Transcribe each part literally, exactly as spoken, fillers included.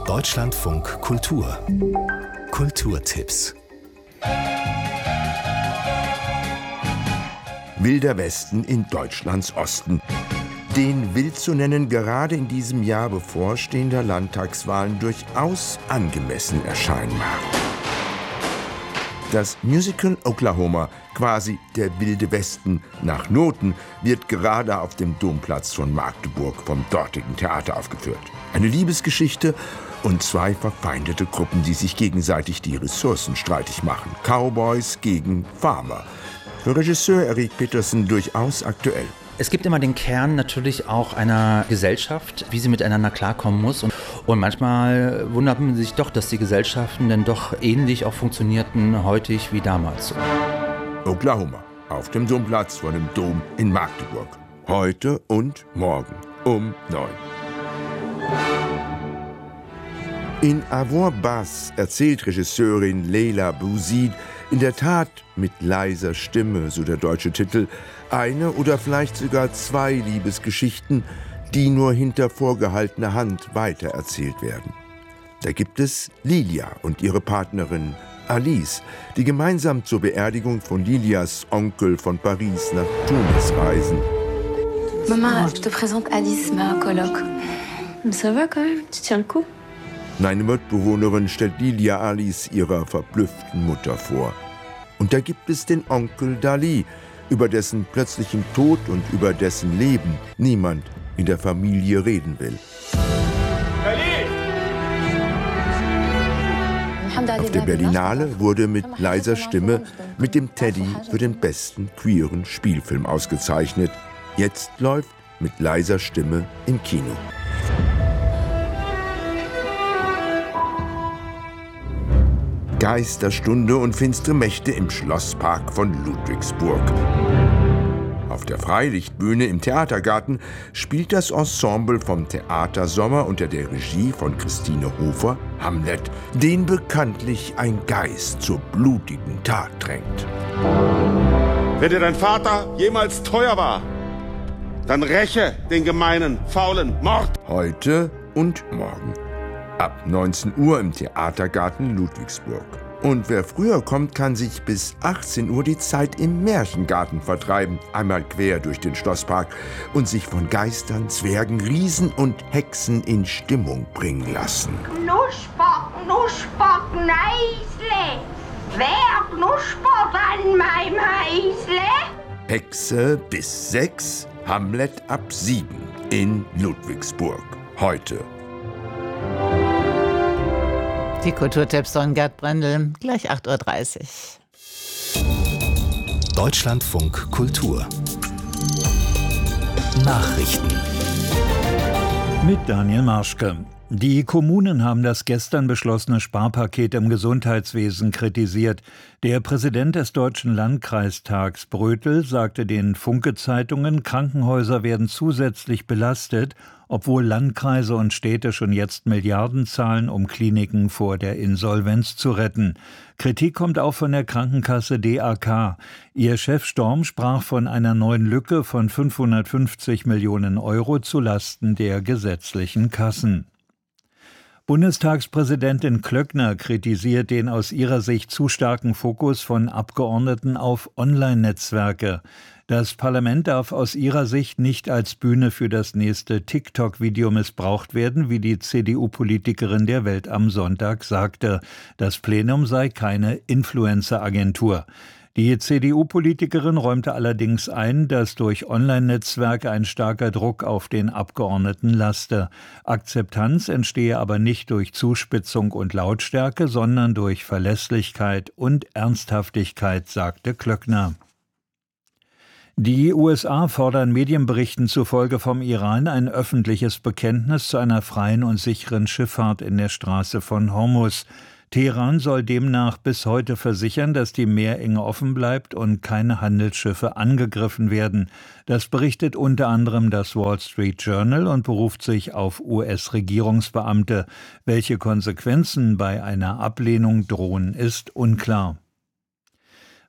Deutschlandfunk Kultur. Kulturtipps. Wilder Westen in Deutschlands Osten. Den wild zu nennen gerade in diesem Jahr bevorstehender Landtagswahlen durchaus angemessen erscheinen mag. Das Musical Oklahoma, quasi der Wilde Westen nach Noten, wird gerade auf dem Domplatz von Magdeburg vom dortigen Theater aufgeführt. Eine Liebesgeschichte und zwei verfeindete Gruppen, die sich gegenseitig die Ressourcen streitig machen. Cowboys gegen Farmer. Für Regisseur Erik Petersen durchaus aktuell. Es gibt immer den Kern natürlich auch einer Gesellschaft, wie sie miteinander klarkommen muss. Und, und manchmal wundert man sich doch, dass die Gesellschaften dann doch ähnlich auch funktionierten heutig wie damals. Oklahoma, auf dem Domplatz vor dem Dom in Magdeburg. Heute und morgen um neun. In Avoir Bass erzählt Regisseurin Leila Bouzid in der Tat mit leiser Stimme, so der deutsche Titel, eine oder vielleicht sogar zwei Liebesgeschichten, die nur hinter vorgehaltener Hand weitererzählt werden. Da gibt es Lilia und ihre Partnerin Alice, die gemeinsam zur Beerdigung von Lilias Onkel von Paris nach Tunis reisen. Maman, je te présente Alice, ma coloc. Ça va quand même, tu tiens le coup? Eine Mitbewohnerin stellt Lilia Alice ihrer verblüfften Mutter vor. Und da gibt es den Onkel Dali, über dessen plötzlichen Tod und über dessen Leben niemand in der Familie reden will. Auf der Berlinale wurde mit leiser Stimme mit dem Teddy für den besten queeren Spielfilm ausgezeichnet. Jetzt läuft mit leiser Stimme im Kino. Geisterstunde und finstere Mächte im Schlosspark von Ludwigsburg. Auf der Freilichtbühne im Theatergarten spielt das Ensemble vom Theater Sommer unter der Regie von Christine Hofer Hamlet, den bekanntlich ein Geist zur blutigen Tat drängt. Wenn dir dein Vater jemals teuer war, dann räche den gemeinen, faulen Mord. Heute und morgen. Ab neunzehn Uhr im Theatergarten Ludwigsburg. Und wer früher kommt, kann sich bis achtzehn Uhr die Zeit im Märchengarten vertreiben. Einmal quer durch den Schlosspark und sich von Geistern, Zwergen, Riesen und Hexen in Stimmung bringen lassen. Knusper, knusper, Kneisle. Wer knuspert an meinem Häusle? Hexe bis sechs, Hamlet ab sieben in Ludwigsburg. Heute. Die Kulturtipps von Gerd Brendel, gleich acht Uhr dreißig. Deutschlandfunk Kultur. Nachrichten. Mit Daniel Marschke. Die Kommunen haben das gestern beschlossene Sparpaket im Gesundheitswesen kritisiert. Der Präsident des Deutschen Landkreistags Brötel sagte den Funke-Zeitungen, Krankenhäuser werden zusätzlich belastet, obwohl Landkreise und Städte schon jetzt Milliarden zahlen, um Kliniken vor der Insolvenz zu retten. Kritik kommt auch von der Krankenkasse D A K. Ihr Chef Storm sprach von einer neuen Lücke von fünfhundertfünfzig Millionen Euro zulasten der gesetzlichen Kassen. Bundestagspräsidentin Klöckner kritisiert den aus ihrer Sicht zu starken Fokus von Abgeordneten auf Online-Netzwerke. Das Parlament darf aus ihrer Sicht nicht als Bühne für das nächste TikTok-Video missbraucht werden, wie die C D U-Politikerin der Welt am Sonntag sagte. Das Plenum sei keine Influencer-Agentur. Die C D U-Politikerin räumte allerdings ein, dass durch Online-Netzwerke ein starker Druck auf den Abgeordneten laste. Akzeptanz entstehe aber nicht durch Zuspitzung und Lautstärke, sondern durch Verlässlichkeit und Ernsthaftigkeit, sagte Klöckner. Die U S A fordern Medienberichten zufolge vom Iran ein öffentliches Bekenntnis zu einer freien und sicheren Schifffahrt in der Straße von Hormuz. Teheran soll demnach bis heute versichern, dass die Meerenge offen bleibt und keine Handelsschiffe angegriffen werden. Das berichtet unter anderem das Wall Street Journal und beruft sich auf U S-Regierungsbeamte. Welche Konsequenzen bei einer Ablehnung drohen, ist unklar.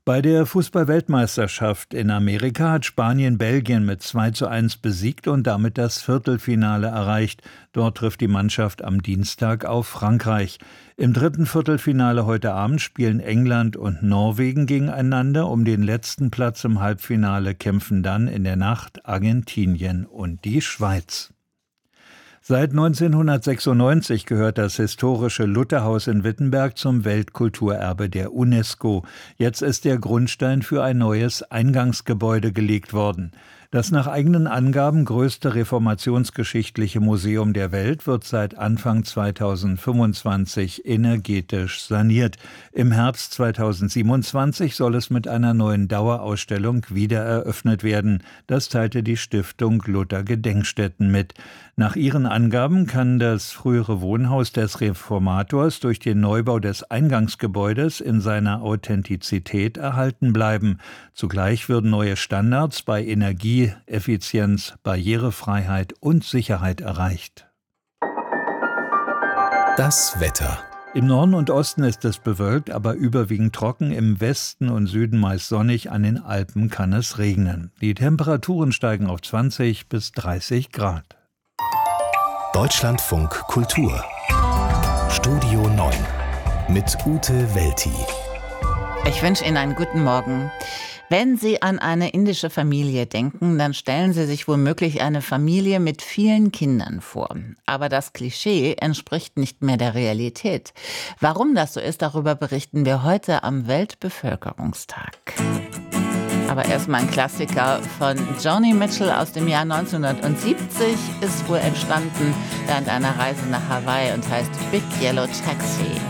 Bei der Fußball-Weltmeisterschaft in Amerika hat Spanien Belgien mit zwei zu eins besiegt und damit das Viertelfinale erreicht. Dort trifft die Mannschaft am Dienstag auf Frankreich. Im dritten Viertelfinale heute Abend spielen England und Norwegen gegeneinander. Um den letzten Platz im Halbfinale kämpfen dann in der Nacht Argentinien und die Schweiz. Seit neunzehnhundertsechsundneunzig gehört das historische Lutherhaus in Wittenberg zum Weltkulturerbe der UNESCO. Jetzt ist der Grundstein für ein neues Eingangsgebäude gelegt worden. Das nach eigenen Angaben größte reformationsgeschichtliche Museum der Welt wird seit Anfang zweitausendfünfundzwanzig energetisch saniert. Im Herbst zweitausendsiebenundzwanzig soll es mit einer neuen Dauerausstellung wieder eröffnet werden. Das teilte die Stiftung Luther Gedenkstätten mit. Nach ihren Angaben kann das frühere Wohnhaus des Reformators durch den Neubau des Eingangsgebäudes in seiner Authentizität erhalten bleiben. Zugleich würden neue Standards bei Energieeffizienz, Barrierefreiheit und Sicherheit erreicht. Das Wetter. Im Norden und Osten ist es bewölkt, aber überwiegend trocken. Im Westen und Süden meist sonnig. An den Alpen kann es regnen. Die Temperaturen steigen auf zwanzig bis dreißig Grad. Deutschlandfunk Kultur. Studio neun mit Ute Welti. Ich wünsche Ihnen einen guten Morgen. Wenn Sie an eine indische Familie denken, dann stellen Sie sich womöglich eine Familie mit vielen Kindern vor. Aber das Klischee entspricht nicht mehr der Realität. Warum das so ist, darüber berichten wir heute am Weltbevölkerungstag. Aber erstmal ein Klassiker von Joni Mitchell aus dem Jahr neunzehnhundertsiebzig, ist wohl entstanden während einer Reise nach Hawaii und heißt Big Yellow Taxi.